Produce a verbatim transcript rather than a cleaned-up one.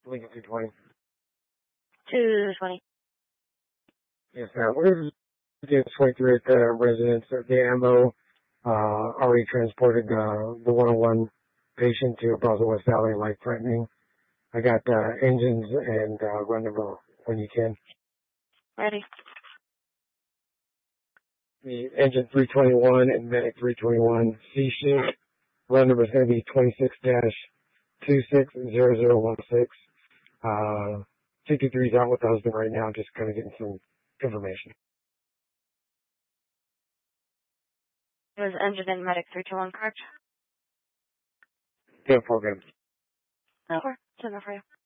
Lincoln two twenty. two twenty. Yes, ma'am. We're just twenty-three at the residence of the M O. Uh, already transported uh, the one oh one patient to Boswell West Valley, life threatening. I got uh, engines and uh, run number when you can. Ready. The engine three twenty-one and medic three twenty-one C shift. Run number is going to be twenty-six dash two six zero zero one six. Uh, fifty-three's out with the husband right now, just kind of getting some information. It was engine and medic three two one, correct? Yeah, program. No. Sure. Send that for you.